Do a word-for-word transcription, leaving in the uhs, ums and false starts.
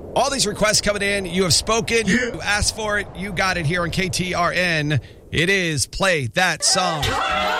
All these requests coming in. You have spoken. You asked for it. You got it here on K T R N. It is Play That Song.